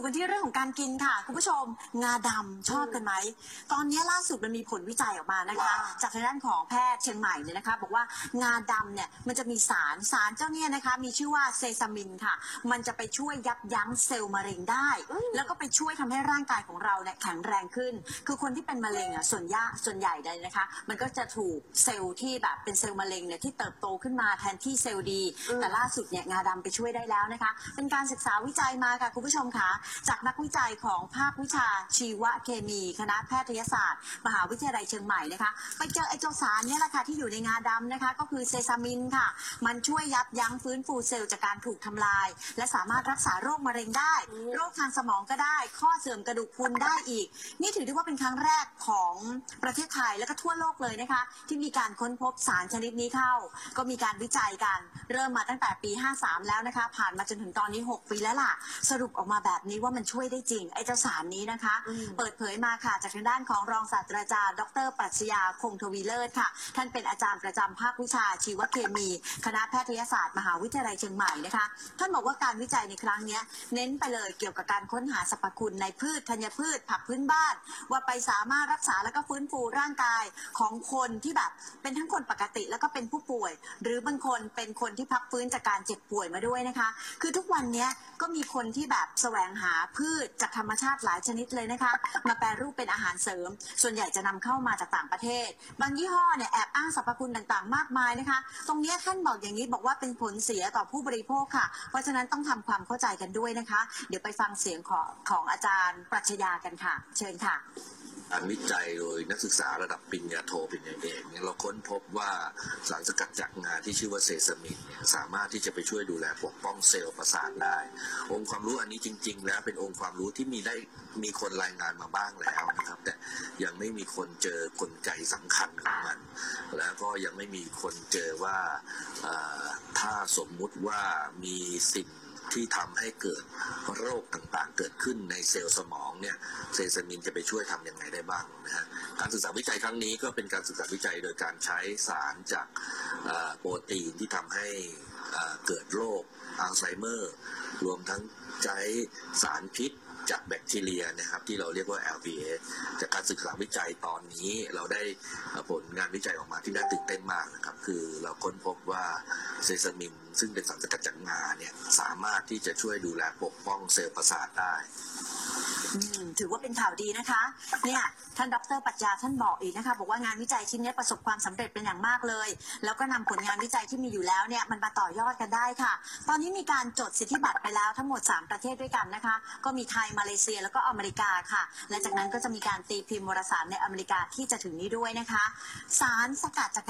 กันที่เรื่องของการกินค่ะคุณผู้ชมงาดำชอบกันไหมตอนนี้ล่าสุดมันมีผลวิจัยออกมานะคะจากทางด้านของแพทย์เชียงใหม่เนี่ยนะคะบอกว่างาดำเนี่ยมันจะมีสารเจ้าเนี่ยนะคะมีชื่อว่าเซซามินค่ะมันจะไปช่วยยับยั้งเซลล์มะเร็งได้แล้วก็ไปช่วยทำให้ร่างกายของเราเนี่ยแข็งแรงขึ้นคือคนที่เป็นมะเร็งอ่ะส่วนใหญ่เลยนะคะมันก็จะถูกเซลล์ที่แบบเป็นเซลล์มะเร็งเนี่ยที่เติบโตขึ้นมาแทนที่เซลล์ดีแต่ล่าสุดเนี่ยงาดำไปช่วยได้แล้วนะคะเป็นการศึกษาวิจัยมาค่ะคุณผู้ชมค่ะจากนักวิจัยของภาควิชาชีวเคมีคณะแพทยศาสตร์มหาวิทยาลัยเชียงใหม่นะคะไปเจอไอเจ้าสารเนี่ยแหละค่ะที่อยู่ในงาดำนะคะก็คือเซซามินค่ะมันช่วยยับยั้งฟื้นฟูเซลล์จากการถูกทำลายและสามารถรักษาโรคมะเร็งได้โรคทางสมองก็ได้ข้อเสื่อมกระดูกพรุนได้อีกนี่ถือได้ว่าเป็นครั้งแรกของประเทศไทยและก็ทั่วโลกเลยนะคะที่มีการค้นพบสารชนิดนี้เข้าก็มีการวิจัยกันเริ่มมาตั้งแต่ปี53แล้วนะคะผ่านมาจนถึงตอนนี้6ปีแล้วล่ะสรุปออกมาแบบนี้ว่ามันช่วยได้จริงไอ้เจ้าสารนี้นะคะเปิดเผยมาค่ะจากทางด้านของรองศาสตราจารย์ดร.ปรัชญาคงทวีเลิศค่ะท่านเป็นอาจารย์ประจำภาควิชาชีวเคมีคณะแพทยศาสตร์มหาวิทยาลัยเชียงใหม่นะคะท่านบอกว่าการวิจัยในครั้งนี้เน้นไปเลยเกี่ยวกับการค้นหาสรรพคุณในพืชธัญพืชผักพื้นบ้านว่าไปสามารถรักษาและก็ฟื้นฟูร่างกายของคนที่แบบเป็นทั้งคนปกติแล้วก็เป็นผู้ป่วยหรือบางคนเป็นคนที่พักฟื้นจากการเจ็บป่วยมาด้วยนะคะคือทุกวันนี้ก็มีคนที่แบบแสวงหาพืชจากธรรมชาติหลายชนิดเลยนะคะมาแปรรูปเป็นอาหารเสริมส่วนใหญ่จะนำเข้ามาจากต่างประเทศบางยี่ห้อเนี่ยแอบอ้างสรรพคุณต่างๆมากมายนะคะตรงนี้ท่านบอกอย่างนี้บอกว่าเป็นผลเสียต่อผู้บริโภคค่ะเพราะฉะนั้นต้องทำความเข้าใจกันด้วยนะคะเดี๋ยวไปฟังเสียงของอาจารย์ปรัชญากันค่ะเชิญค่ะการวิจัยโดยนักศึกษาระดับปริญญาโทปริญญาเอกเนี่ยเราค้นพบว่าสารสกัดจากงาที่ชื่อว่าเซซามินเนี่ยสามารถที่จะไปช่วยดูแลปกป้องเซลล์ประสาทได้องค์ความรู้อันนี้จริงๆแล้วเป็นองค์ความรู้ที่มีคนรายงานมาบ้างแล้วนะครับแต่ยังไม่มีคนเจอกลไกสำคัญของมันแล้วก็ยังไม่มีคนเจอว่าถ้าสมมุติว่ามีสิ่งที่ทำให้เกิดโรคต่างๆเกิดขึ้นในเซลล์สมองเนี่ยเซซามินจะไปช่วยทำยังไงได้บ้างนะฮะการศึกษาวิจัยครั้งนี้ก็เป็นการศึกษาวิจัยโดยการใช้สารจากโปรตีนที่ทำให้เกิดโรคอัลไซเมอร์รวมทั้งใช้สารพิษจากแบคทีเรียนะครับที่เราเรียกว่า LPA จากการศึกษาวิจัยตอนนี้เราได้ผลงานวิจัยออกมาที่น่าตื่นเต้นมากนะครับคือเราค้นพบว่าเซซามินซึ่งเป็นสารสกัดจากงาเนี่ยสามารถที่จะช่วยดูแลปกป้องเซลล์ประสาทได้ถือว่าเป็นข่าวดีนะคะเนี่ยท่านดร.ปรัชญาท่านบอกอีกนะคะบอกว่างานวิจัยชิ้นนี้ประสบความสำเร็จเป็นอย่างมากเลยแล้วก็นำผลงานวิจัยที่มีอยู่แล้วเนี่ยมันมาต่อยอดกันได้ค่ะตอนนี้มีการจดสิทธิบัตรไปแล้วทั้งหมด3ประเทศด้วยกันนะคะก็มีไทยมาเลเซียแล้วก็อเมริกาค่ะและจากนั้นก็จะมีการตีพิมพ์วารสารในอเมริกาที่จะถึงนี้ด้วยนะคะสารสกัดจาก